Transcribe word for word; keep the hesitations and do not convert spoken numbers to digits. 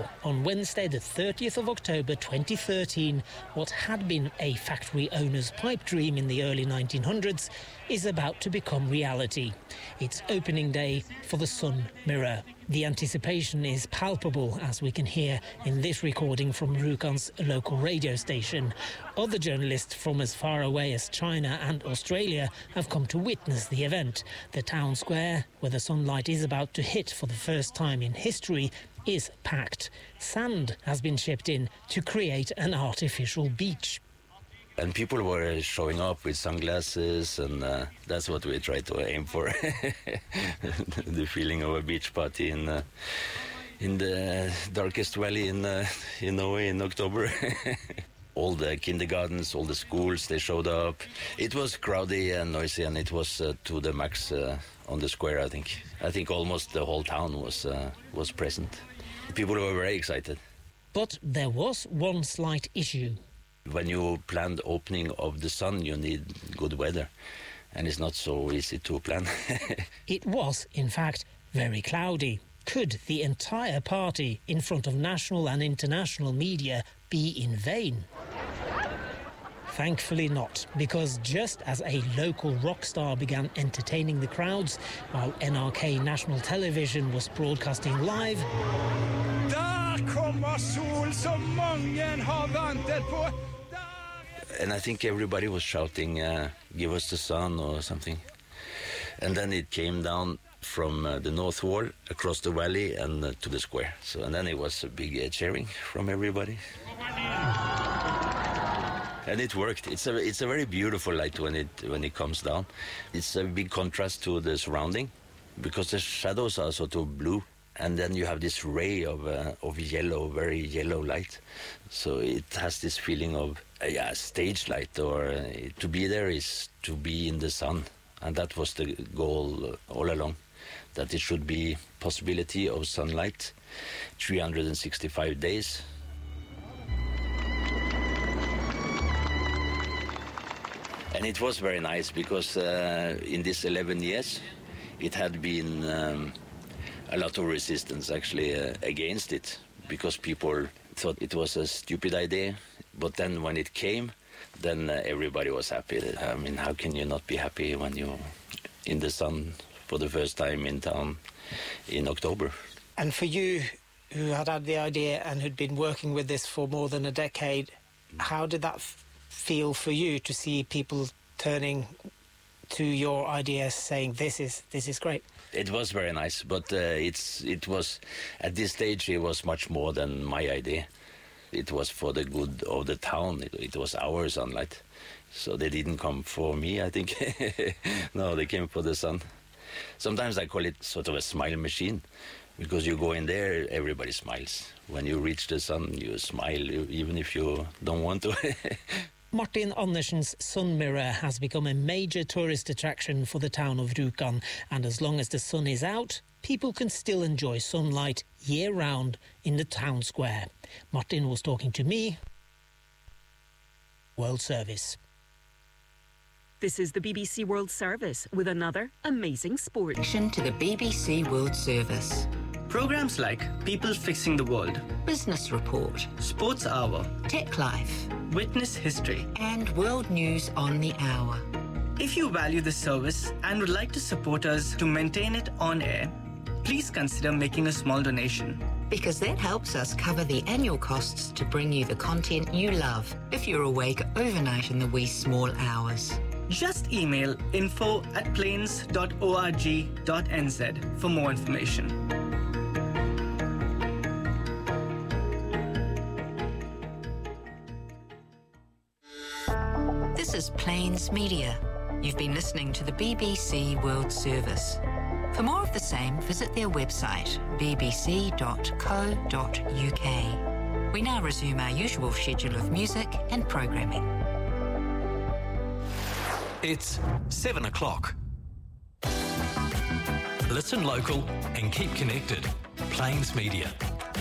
Now, on Wednesday the thirtieth of October twenty thirteen, what had been a factory owner's pipe dream in the early nineteen hundreds is about to become reality. It's opening day for the Sun Mirror. The anticipation is palpable, as we can hear in this recording from Rjukan's local radio station. Other journalists from as far away as China and Australia have come to witness the event. The town square, where the sunlight is about to hit for the first time in history, is packed. Sand has been shipped in to create an artificial beach. And people were showing up with sunglasses, and uh, that's what we tried to aim for. The feeling of a beach party in uh, in the darkest valley in uh, in Norway in October. All the kindergartens, all the schools, they showed up. It was crowded and noisy, and it was uh, to the max uh, on the square, I think. I think almost the whole town was uh, was present. People were very excited. But there was one slight issue. When you plan the opening of the Sun, you need good weather, and it's not so easy to plan. It was, in fact, very cloudy. Could the entire party in front of national and international media be in vain? Thankfully not, because just as a local rock star began entertaining the crowds, while N R K National Television was broadcasting live, Där kommer sol som mången har väntat på. And I think everybody was shouting, uh, give us the sun or something. And then it came down from uh, the north wall, across the valley and uh, to the square. So, and then it was a big uh, cheering from everybody. And it worked. It's a, it's a very beautiful light when it, when it comes down. It's a big contrast to the surrounding, because the shadows are sort of blue. And then you have this ray of uh, of yellow, very yellow light. So it has this feeling of uh, yeah, stage light, or uh, to be there is to be in the sun. And that was the goal uh, all along, that it should be possibility of sunlight three hundred sixty-five days. And it was very nice, because uh, in these eleven years, it had been um, a lot of resistance actually uh, against it, because people thought it was a stupid idea. But then when it came, then uh, everybody was happy. I mean, how can you not be happy when you're in the sun for the first time in town in October? And for you, who had had the idea and who'd been working with this for more than a decade, how did that f- feel for you to see people turning to your ideas, saying this is this is great? It was very nice, but uh, it's it was at this stage it was much more than my idea. It was for the good of the town. It, it was our sunlight, so they didn't come for me, I think. No, they came for the sun. Sometimes I call it sort of a smile machine, because you go in there, everybody smiles. When you reach the sun, you smile, even if you don't want to. Martin Andersen's Sun Mirror has become a major tourist attraction for the town of Rjukan, and as long as the sun is out, people can still enjoy sunlight year-round in the town square. Martin was talking to me, World Service. This is the B B C World Service with another amazing sport. To the B B C World Service. Programs like People Fixing the World, Business Report, Sports Hour, Tech Life, Witness History, and World News on the Hour. If you value this service and would like to support us to maintain it on air, please consider making a small donation. Because that helps us cover the annual costs to bring you the content you love if you're awake overnight in the wee small hours. Just email info at plains dot org dot n z for more information. This is Plains Media. You've been listening to the B B C World Service. For more of the same, visit their website, b b c dot co dot u k. We now resume our usual schedule of music and programming. It's seven o'clock. Listen local and keep connected. Plains Media.